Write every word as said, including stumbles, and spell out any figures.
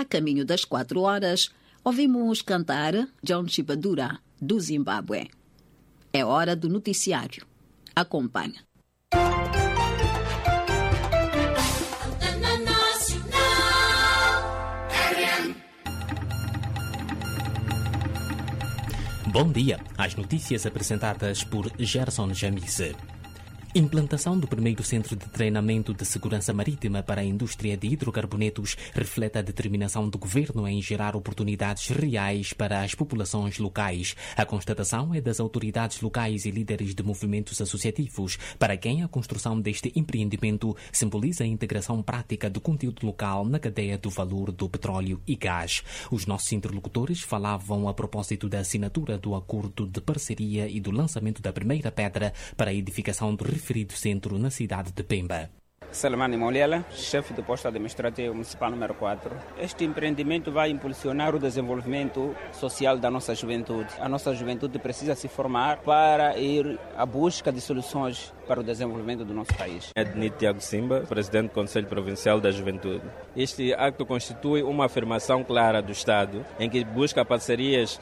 A caminho das quatro horas, ouvimos cantar John Chibadura, do Zimbábue. É hora do noticiário. Acompanhe. Bom dia. As notícias apresentadas por Gerson Jamise. Implantação do primeiro centro de treinamento de segurança marítima para a indústria de hidrocarbonetos reflete a determinação do governo em gerar oportunidades reais para as populações locais. A constatação é das autoridades locais e líderes de movimentos associativos, para quem a construção deste empreendimento simboliza a integração prática do conteúdo local na cadeia do valor do petróleo e gás. Os nossos interlocutores falavam a propósito da assinatura do acordo de parceria e do lançamento da primeira pedra para a edificação do referido centro na cidade de Pemba. Salamani Molela, chefe do posto administrativo municipal número quatro. Este empreendimento vai impulsionar o desenvolvimento social da nossa juventude. A nossa juventude precisa se formar para ir à busca de soluções para o desenvolvimento do nosso país. Ednito Tiago Simba, presidente do Conselho Provincial da Juventude. Este acto constitui uma afirmação clara do Estado, em que busca parcerias